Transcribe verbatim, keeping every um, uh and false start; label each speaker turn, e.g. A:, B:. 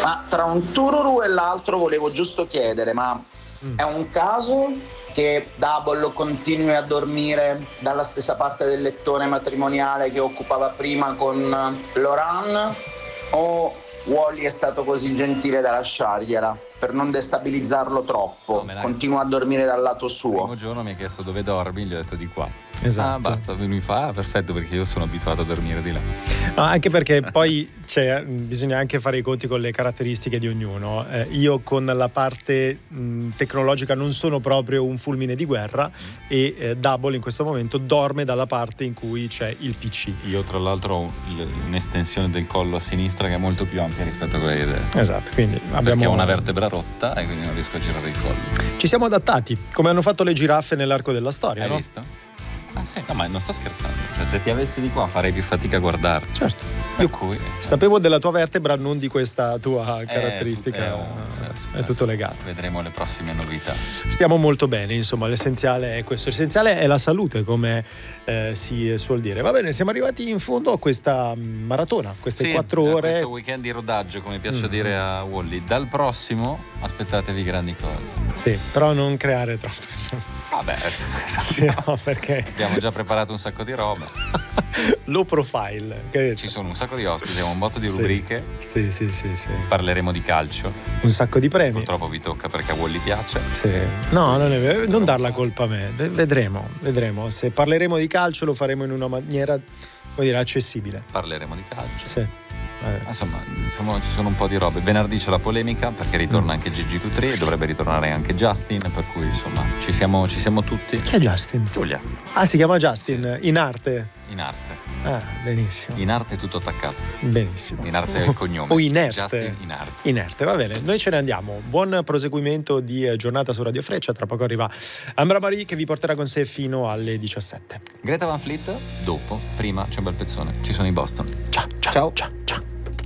A: Ma tra un tururu e l'altro volevo giusto chiedere, ma mm. è un caso che Double continui a dormire dalla stessa parte del lettone matrimoniale che occupava prima con Loran, o Wally è stato così gentile da lasciargliela per non destabilizzarlo troppo? No, continua a dormire dal lato suo.
B: Il primo giorno mi ha chiesto dove dormi, gli ho detto di qua.
C: Esatto.
B: Ah, basta, mi fa, ah, perfetto, perché io sono abituato a dormire di là.
C: No, anche perché poi c'è, bisogna anche fare i conti con le caratteristiche di ognuno. Eh, io con la parte mh, tecnologica non sono proprio un fulmine di guerra e eh, Double in questo momento dorme dalla parte in cui c'è il P C.
B: Io tra l'altro ho un'estensione del collo a sinistra che è molto più ampia rispetto a quella di destra.
C: Esatto, quindi abbiamo...
B: Perché ho una vertebra rotta e quindi non riesco a girare il collo.
C: Ci siamo adattati, come hanno fatto le giraffe nell'arco della storia.
B: Hai
C: no?
B: visto? Ah sì, no, ma non sto scherzando. Cioè, se ti avessi di qua farei più fatica a guardarti.
C: Certo.
B: Per
C: Io
B: cui
C: sapevo della tua vertebra, non di questa tua caratteristica.
B: È,
C: è,
B: è,
C: è tutto legato.
B: Vedremo le prossime novità.
C: Stiamo molto bene, insomma, l'essenziale è questo. L'essenziale è la salute, come eh, si suol dire. Va bene, siamo arrivati in fondo a questa maratona, queste
B: sì,
C: quattro ore.
B: Questo weekend di rodaggio, come piace mm-hmm. dire a Wally. Dal prossimo aspettatevi grandi cose.
C: Sì, però non creare troppo.
B: Vabbè,
C: sì, no, perché
B: abbiamo già preparato un sacco di roba.
C: Low profile. Che...
B: Ci sono un sacco di ospiti, abbiamo un botto di rubriche.
C: Sì, sì, sì, sì.
B: Parleremo di calcio.
C: Un sacco di premi.
B: Purtroppo vi tocca perché a Wally piace.
C: Sì. No, non, è, non dar la colpa a me. Vedremo, vedremo. Se parleremo di calcio lo faremo in una maniera, vuol dire, accessibile.
B: Parleremo di calcio.
C: Sì.
B: Eh. Insomma, insomma, ci sono un po' di robe. Venerdì c'è la polemica perché ritorna anche Gigi Cutri e dovrebbe ritornare anche Justin, per cui insomma ci siamo, ci siamo tutti.
C: Chi è Justin?
B: Giulia.
C: Ah, si chiama Justin, sì. In arte?
B: In arte.
C: Ah, benissimo.
B: In arte tutto attaccato.
C: Benissimo.
B: In arte è il cognome.
C: O inerte.
B: Justin in arte.
C: Inerte, va bene. Noi ce ne andiamo. Buon proseguimento di giornata su Radio Freccia. Tra poco arriva Ambra Marie che vi porterà con sé fino alle diciassette.
B: Greta Van Fleet dopo, prima c'è un bel pezzone. Ci sono i Boston.
C: Ciao, ciao,
B: ciao.
C: ciao.